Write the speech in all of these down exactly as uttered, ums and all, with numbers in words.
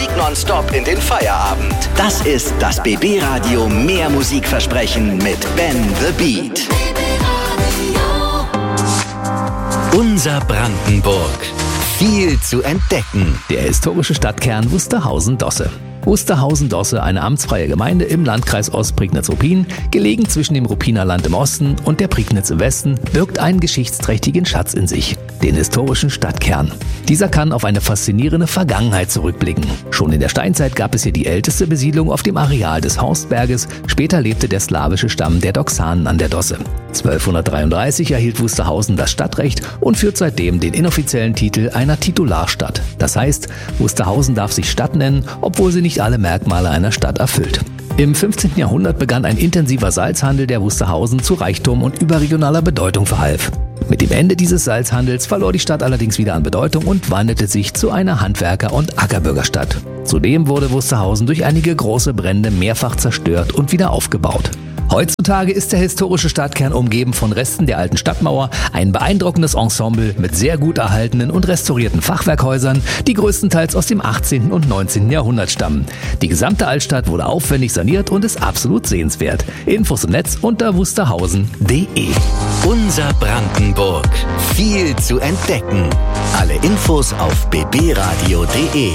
Musik nonstop in den Feierabend. Das ist das B B Radio Mehr Musikversprechen mit Ben the Beat. Unser Brandenburg. Viel zu entdecken. Der historische Stadtkern Wusterhausen-Dosse. Wusterhausen-Dosse, eine amtsfreie Gemeinde im Landkreis Ostprignitz-Ruppin, gelegen zwischen dem Ruppiner Land im Osten und der Prignitz im Westen, birgt einen geschichtsträchtigen Schatz in sich, den historischen Stadtkern. Dieser kann auf eine faszinierende Vergangenheit zurückblicken. Schon in der Steinzeit gab es hier die älteste Besiedlung auf dem Areal des Horstberges, später lebte der slawische Stamm der Doxanen an der Dosse. zwölfhundertdreiunddreißig erhielt Wusterhausen das Stadtrecht und führt seitdem den inoffiziellen Titel einer Titularstadt. Das heißt, Wusterhausen darf sich Stadt nennen, obwohl sie nicht alle Merkmale einer Stadt erfüllt. Im fünfzehnten Jahrhundert begann ein intensiver Salzhandel, der Wusterhausen zu Reichtum und überregionaler Bedeutung verhalf. Mit dem Ende dieses Salzhandels verlor die Stadt allerdings wieder an Bedeutung und wandelte sich zu einer Handwerker- und Ackerbürgerstadt. Zudem wurde Wusterhausen durch einige große Brände mehrfach zerstört und wieder aufgebaut. Heutzutage ist der historische Stadtkern umgeben von Resten der alten Stadtmauer, ein beeindruckendes Ensemble mit sehr gut erhaltenen und restaurierten Fachwerkhäusern, die größtenteils aus dem achtzehnten und neunzehnten Jahrhundert stammen. Die gesamte Altstadt wurde aufwendig saniert und ist absolut sehenswert. Infos im Netz unter wusterhausen punkt de. Unser Brandenburg. Viel zu entdecken. Alle Infos auf b b radio punkt de.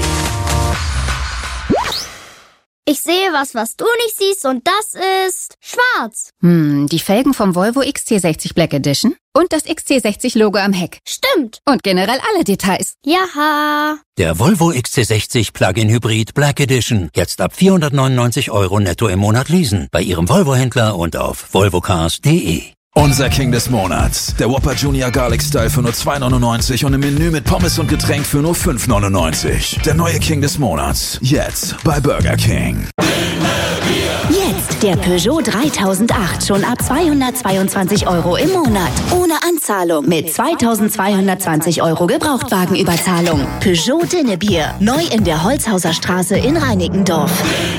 Ich sehe was, was du nicht siehst, und das ist schwarz. Hm, die Felgen vom Volvo X C sechzig Black Edition und das X C sechzig Logo am Heck. Stimmt. Und generell alle Details. Jaha. Der Volvo X C sechzig Plug-in Hybrid Black Edition. Jetzt ab vierhundertneunundneunzig Euro netto im Monat leasen. Bei Ihrem Volvo-Händler und auf volvocars punkt de. Unser King des Monats. Der Whopper Junior Garlic Style für nur zwei neunundneunzig und im Menü mit Pommes und Getränk für nur fünf neunundneunzig. Der neue King des Monats. Jetzt bei Burger King. Jetzt der Peugeot dreitausendacht schon ab zweihundertzweiundzwanzig Euro im Monat. Ohne Anzahlung mit zweitausendzweihundertzwanzig Euro Gebrauchtwagenüberzahlung. Peugeot Dinnebier. Neu in der Holzhauser Straße in Reinickendorf.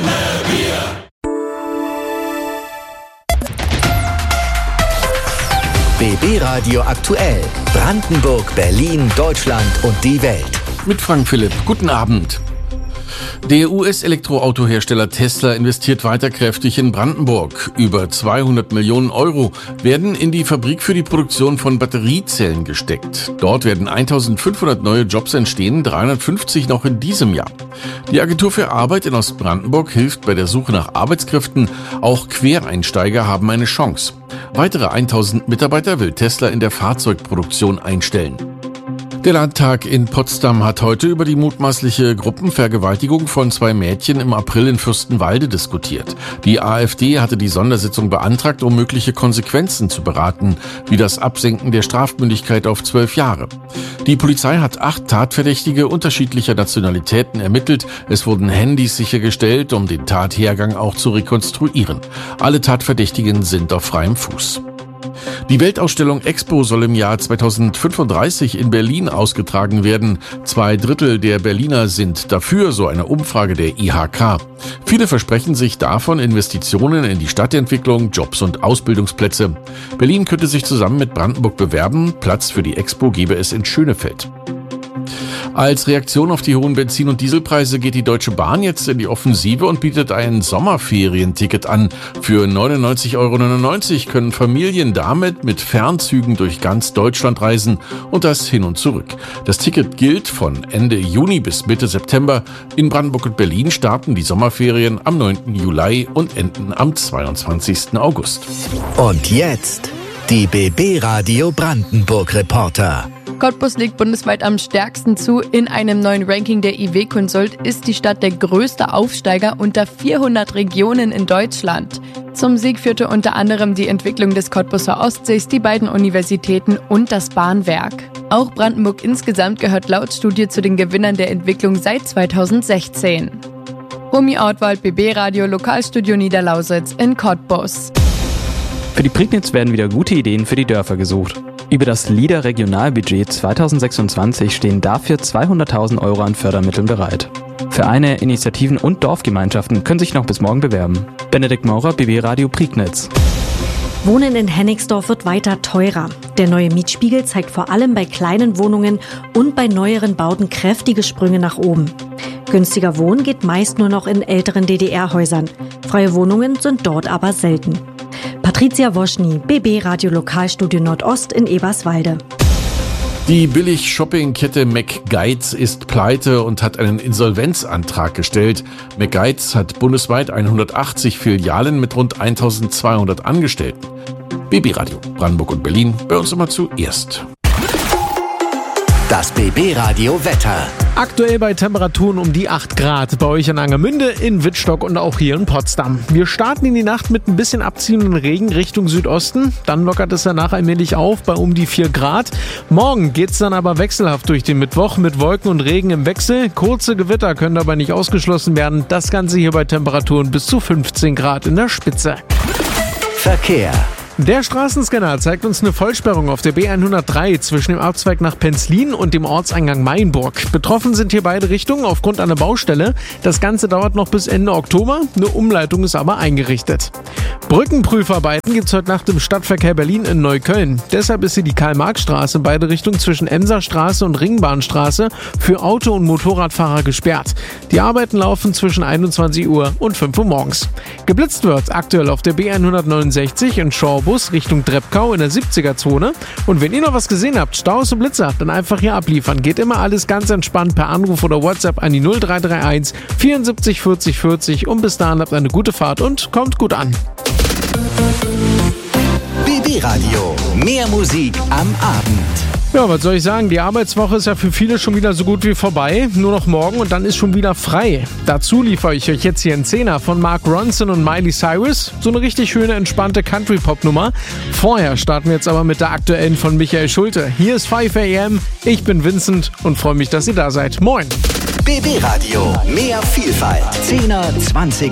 B B Radio aktuell. Brandenburg, Berlin, Deutschland und die Welt. Mit Frank Philipp. Guten Abend. Der U S-Elektroautohersteller Tesla investiert weiter kräftig in Brandenburg. Über zweihundert Millionen Euro werden in die Fabrik für die Produktion von Batteriezellen gesteckt. Dort werden eintausendfünfhundert neue Jobs entstehen, dreihundertfünfzig noch in diesem Jahr. Die Agentur für Arbeit in Ostbrandenburg hilft bei der Suche nach Arbeitskräften. Auch Quereinsteiger haben eine Chance. Weitere eintausend Mitarbeiter will Tesla in der Fahrzeugproduktion einstellen. Der Landtag in Potsdam hat heute über die mutmaßliche Gruppenvergewaltigung von zwei Mädchen im April in Fürstenwalde diskutiert. Die AfD hatte die Sondersitzung beantragt, um mögliche Konsequenzen zu beraten, wie das Absenken der Strafmündigkeit auf zwölf Jahre. Die Polizei hat acht Tatverdächtige unterschiedlicher Nationalitäten ermittelt. Es wurden Handys sichergestellt, um den Tathergang auch zu rekonstruieren. Alle Tatverdächtigen sind auf freiem Fuß. Die Weltausstellung Expo soll im Jahr zweitausendfünfunddreißig in Berlin ausgetragen werden. Zwei Drittel der Berliner sind dafür, so eine Umfrage der I H K. Viele versprechen sich davon Investitionen in die Stadtentwicklung, Jobs und Ausbildungsplätze. Berlin könnte sich zusammen mit Brandenburg bewerben. Platz für die Expo gebe es in Schönefeld. Als Reaktion auf die hohen Benzin- und Dieselpreise geht die Deutsche Bahn jetzt in die Offensive und bietet ein Sommerferienticket an. Für neunundneunzig Euro neunundneunzig können Familien damit mit Fernzügen durch ganz Deutschland reisen und das hin und zurück. Das Ticket gilt von Ende Juni bis Mitte September. In Brandenburg und Berlin starten die Sommerferien am neunten Juli und enden am zweiundzwanzigsten August. Und jetzt die B B Radio Brandenburg Reporter. Cottbus liegt bundesweit am stärksten zu. In einem neuen Ranking der I W-Consult ist die Stadt der größte Aufsteiger unter vierhundert Regionen in Deutschland. Zum Sieg führte unter anderem die Entwicklung des Cottbuser Ostsees, die beiden Universitäten und das Bahnwerk. Auch Brandenburg insgesamt gehört laut Studie zu den Gewinnern der Entwicklung seit zweitausendsechzehn. Romy Ortwald, B B Radio, Lokalstudio Niederlausitz in Cottbus. Für die Prignitz werden wieder gute Ideen für die Dörfer gesucht. Über das L I D A-Regionalbudget zweitausendsechsundzwanzig stehen dafür zweihunderttausend Euro an Fördermitteln bereit. Vereine, Initiativen und Dorfgemeinschaften können sich noch bis morgen bewerben. Benedikt Maurer, B B Radio Prignitz. Wohnen in Hennigsdorf wird weiter teurer. Der neue Mietspiegel zeigt vor allem bei kleinen Wohnungen und bei neueren Bauten kräftige Sprünge nach oben. Günstiger wohnen geht meist nur noch in älteren D D R-Häusern. Freie Wohnungen sind dort aber selten. Patricia Woschny, B B Radio Lokalstudio Nordost in Eberswalde. Die Billig-Shopping-Kette McGuides ist pleite und hat einen Insolvenzantrag gestellt. McGuides hat bundesweit hundertachtzig Filialen mit rund eintausendzweihundert Angestellten. B B Radio Brandenburg und Berlin, bei uns immer zuerst. Das B B Radio Wetter. Aktuell bei Temperaturen um die acht Grad bei euch in Angermünde, in Wittstock und auch hier in Potsdam. Wir starten in die Nacht mit ein bisschen abziehenden Regen Richtung Südosten. Dann lockert es danach allmählich auf bei um die vier Grad. Morgen geht's dann aber wechselhaft durch den Mittwoch mit Wolken und Regen im Wechsel. Kurze Gewitter können dabei nicht ausgeschlossen werden. Das Ganze hier bei Temperaturen bis zu fünfzehn Grad in der Spitze. Verkehr. Der Straßenscanner zeigt uns eine Vollsperrung auf der B hundertdrei zwischen dem Abzweig nach Penzlin und dem Ortseingang Mainburg. Betroffen sind hier beide Richtungen aufgrund einer Baustelle. Das Ganze dauert noch bis Ende Oktober. Eine Umleitung ist aber eingerichtet. Brückenprüfarbeiten gibt es heute Nacht im Stadtverkehr Berlin in Neukölln. Deshalb ist hier die Karl-Marx-Straße in beide Richtungen zwischen Emserstraße und Ringbahnstraße für Auto- und Motorradfahrer gesperrt. Die Arbeiten laufen zwischen einundzwanzig Uhr und fünf Uhr morgens. Geblitzt wird aktuell auf der B hundertneunundsechzig in Schorb Richtung Treppkau in der siebziger-Zone. Und wenn ihr noch was gesehen habt, Staus und Blitzer, dann einfach hier abliefern. Geht immer alles ganz entspannt per Anruf oder WhatsApp an die null drei drei eins vierundsiebzig vierzig vierzig und bis dahin habt eine gute Fahrt und kommt gut an. B B Radio, mehr Musik am Abend. Ja, was soll ich sagen? Die Arbeitswoche ist ja für viele schon wieder so gut wie vorbei. Nur noch morgen und dann ist schon wieder frei. Dazu liefere ich euch jetzt hier einen Zehner von Mark Ronson und Miley Cyrus. So eine richtig schöne, entspannte Country-Pop-Nummer. Vorher starten wir jetzt aber mit der aktuellen von Michael Schulte. Hier ist fünf A M. Ich bin Vincent und freue mich, dass ihr da seid. Moin! B B Radio, mehr Vielfalt. Zehner, zwanzig